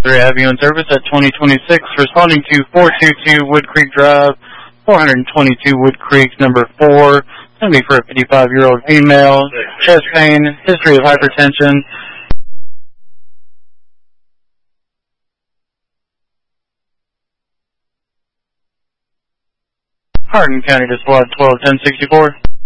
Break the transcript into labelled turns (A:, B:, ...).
A: have you in service at 2026, responding to 422 Wood Creek Drive, 422 Wood Creek, number 4. Going to be for a 55-year-old female, chest pain, history of hypertension. Hardin County to Squad 12-1064.